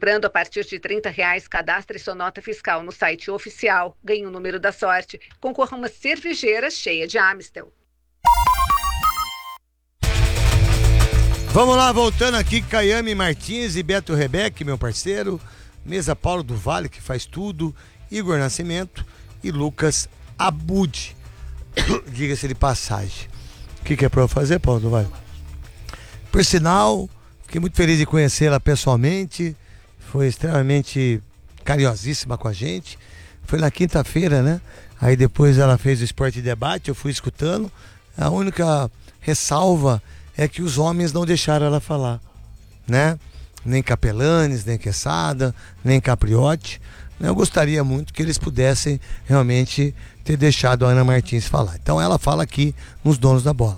Comprando a partir de R$30, cadastre sua nota fiscal no site oficial, ganhe o número da sorte, concorra a uma cervejeira cheia de Amstel. Vamos lá, voltando aqui, Caiame Martins e Beto Rebeque, meu parceiro, Mesa Paulo do Vale, que faz tudo, Igor Nascimento e Lucas Abud. Diga-se de passagem. O que é pra eu fazer, Paulo do Vale? Por sinal, fiquei muito feliz de conhecê-la pessoalmente, foi extremamente carinhosíssima com a gente. Foi na quinta-feira, né? Aí depois ela fez o Esporte Debate, eu fui escutando. A única ressalva é que os homens não deixaram ela falar, né? Nem Capelanes, nem Quesada, nem Capriotti. Eu gostaria muito que eles pudessem realmente ter deixado a Ana Martins falar. Então ela fala aqui nos Donos da Bola.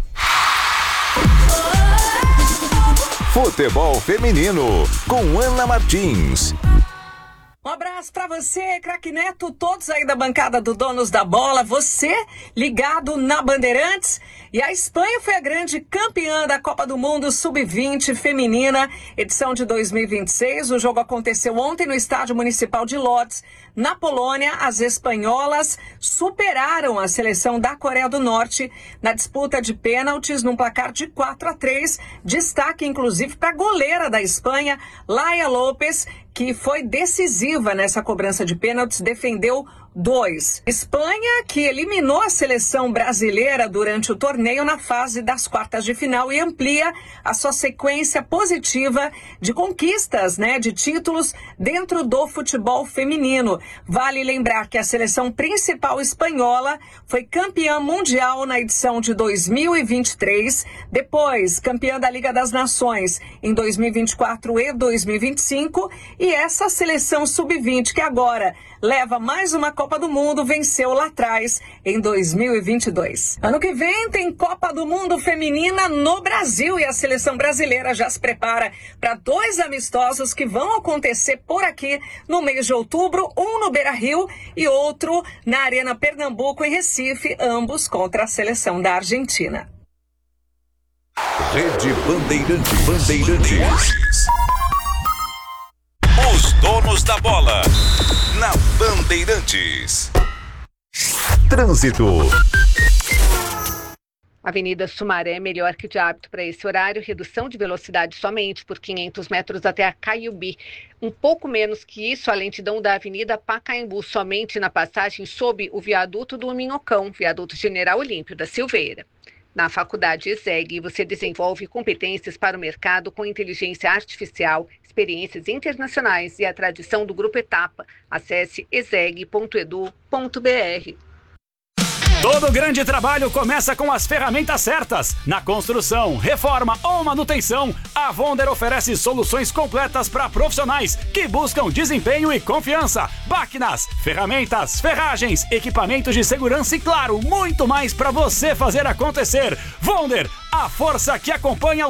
Futebol Feminino, com Ana Martins. Um abraço pra você, craque Neto, todos aí da bancada do Donos da Bola, você ligado na Bandeirantes. E a Espanha foi a grande campeã da Copa do Mundo Sub-20 feminina, edição de 2026. O jogo aconteceu ontem no Estádio Municipal de Lodz, na Polônia. As espanholas superaram a seleção da Coreia do Norte na disputa de pênaltis num placar de 4-3. Destaque, inclusive, para a goleira da Espanha, Laia Lopes, que foi decisiva nessa cobrança de pênaltis, defendeu 2. Espanha, que eliminou a seleção brasileira durante o torneio na fase das quartas de final e amplia a sua sequência positiva de conquistas, de títulos dentro do futebol feminino. Vale lembrar que a seleção principal espanhola foi campeã mundial na edição de 2023, depois campeã da Liga das Nações em 2024 e 2025, e essa seleção sub-20 que agora leva mais uma Copa do Mundo, venceu lá atrás em 2022. Ano que vem tem Copa do Mundo Feminina no Brasil e a seleção brasileira já se prepara para 2 amistosos que vão acontecer por aqui no mês de outubro, um no Beira-Rio e outro na Arena Pernambuco em Recife, ambos contra a seleção da Argentina. Rede Bandeirantes. Os Donos da Bola, na Bandeirantes. Trânsito. Avenida Sumaré, melhor que de hábito para esse horário, redução de velocidade somente por 500 metros até a Caiubi. Um pouco menos que isso, a lentidão da Avenida Pacaembu, somente na passagem sob o viaduto do Minhocão, viaduto General Olímpio da Silveira. Na Faculdade ESEG, você desenvolve competências para o mercado com inteligência artificial, experiências internacionais e a tradição do Grupo Etapa. Acesse eseg.edu.br. Todo grande trabalho começa com as ferramentas certas. Na construção, reforma ou manutenção, a Wonder oferece soluções completas para profissionais que buscam desempenho e confiança. Máquinas, ferramentas, ferragens, equipamentos de segurança e, claro, muito mais para você fazer acontecer. Wonder, a força que acompanha o